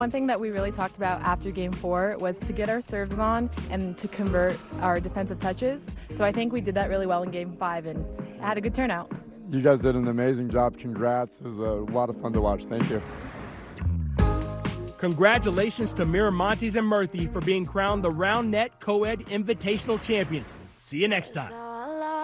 One thing that we really talked about after Game 4 was to get our serves on and to convert our defensive touches. So I think we did that really well in Game 5 and had a good turnout. You guys did an amazing job. Congrats. It was a lot of fun to watch. Thank you. Congratulations to Miramontes and Murphy for being crowned the Round Net Co-Ed Invitational Champions. See you next time.